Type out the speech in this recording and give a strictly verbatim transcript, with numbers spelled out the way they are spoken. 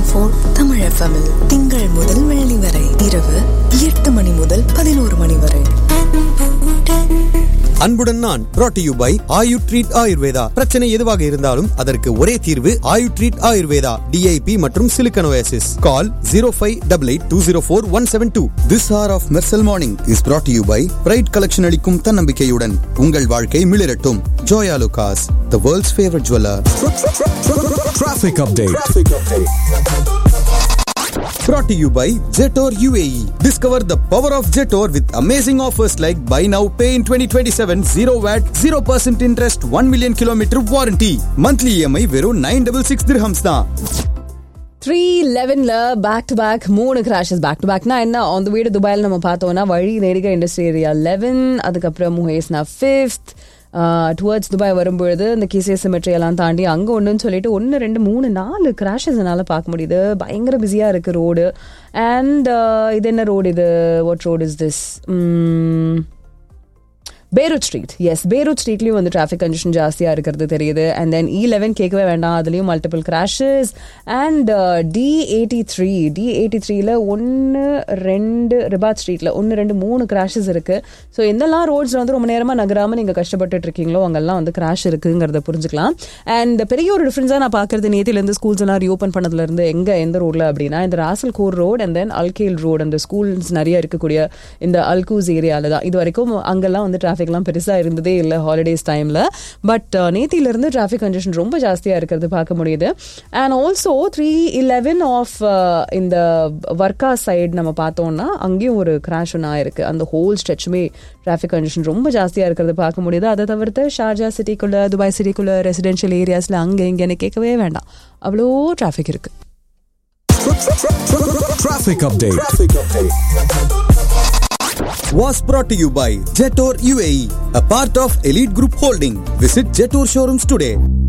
Four Tamil FM திங்கள் முதல் வெள்ளி வரை இரவு எட்டு மணி முதல் பதினோரு மணி வரை. அன்புடன் நான் brought to you by Ayu treat Ayurveda. பிரச்சனை எதுவாக இருந்தாலும் அதற்கு ஒரே தீர்வு ஆயு ட்ரீட் ஆயுர்வேதா. டிஐபி மற்றும் Silicon Oasis. Call zero five eight eight two zero four one seven two. This hour of Mersal Morning is brought to you by Pride Collection அளிக்கும் தன்னம்பிக்கையுடன் உங்கள் வாழ்க்கை மிளிரட்டும். Joya Lucas, the world's favorite jeweler. Traffic update. Brought to you by Jetor U A E. Discover the power of Jetor with amazing offers like buy now, pay in twenty twenty-seven, zero V A T, zero percent interest, one million kilometer warranty. Monthly E M I வெறும் nine six six dirhams தான். Three லெவன்ல back to back மூணு crashes back to பேக்னா என்ன? On the way to துபாயில் நம்ம பார்த்தோம்னா வழி நெடுக industry area eleven, அதுக்கப்புறம் முஹேஸ்னா ஃபிஃப்த், டுவர்ட்ஸ் துபாய் வரும்பொழுது இந்த கிசே சிமெட்ரி எல்லாம் தாண்டி அங்கே ஒன்றுன்னு சொல்லிட்டு ஒன்று ரெண்டு மூணு நாலு கிராஷஸ் என்னால் பார்க்க முடியுது. பயங்கர பிஸியாக இருக்குது ரோடு. அண்ட் இது என்ன ரோடு இது? What road is this? Beirut street. S, Beirut ஸ்ட்ரீட்லேயும் வந்து டிராஃபிக் கன்ஜெஷன் ஜாஸ்தியாக இருக்கிறது தெரியுது. அண்ட் தென் இ லெவன் கேட்கவே வேண்டாம், அதுலேயும் multiple crashes. And D eighty three D eighty த்ரீல ஒன்று ரெண்டு ரிபாத் ஸ்ட்ரீட்டில் ஒன்று ரெண்டு மூணு கிராஷஸ் இருக்குது. ஸோ எந்தெல்லாம் ரோட்ஸில் வந்து ரொம்ப நேரமாக நகராமல் நீங்கள் கஷ்டப்பட்டு இருக்கீங்களோ அங்கெல்லாம் வந்து கிராஷ் இருக்குங்கிறத புரிஞ்சுக்கலாம். அண்ட் பெரிய ஒரு டிஃப்ரென்ஸாக நான் பார்க்குறது நேத்திலேருந்து ஸ்கூல்ஸ் எல்லாம் ரீஓப்பன் பண்ணதுலேருந்து எங்கே எந்த ரோடில் அப்படின்னா இந்த ராசல் core road and then அல்கேல் road, அந்த ஸ்கூல்ஸ் நிறைய இருக்கக்கூடிய இந்த அல்கூஸ் ஏரியாவில் தான். இது வரைக்கும் அங்கெல்லாம் வந்து டிராஃபிக் பெருசா இருந்ததே இல்லை ஹாலிடேஸ் டைம்ல. பட் நேத்தில இருந்து டிராஃபிக் கன்ஜெஷன் ரொம்ப ஜாஸ்தியா இருக்கிறது பார்க்க முடியுது. And also three eleven of இந்த வர்க்கா சைடு நம்ம பார்த்தோம்னா அங்கேயும் ஒரு கிராஷ் ஒன்று ஆயிருக்கு. அந்த ஹோல் ஸ்ட்ரெச்சுமே டிராஃபிக் கன்ஜெஷன் ரொம்ப ஜாஸ்தியா இருக்கிறது பார்க்க முடியுது. அதை தவிர்த்து ஷார்ஜா சிட்டிக்குள்ள, துபாய் சிட்டிக்குள்ள, ரெசிடென்ஷியல் ஏரியாஸ்ல அங்கே இங்கன்னு கேட்கவே வேண்டாம், அவ்வளோ டிராஃபிக் இருக்கு. Traffic update was brought to you by Jetor U A E, a part of Elite Group Holding. Visit Jetor showrooms today.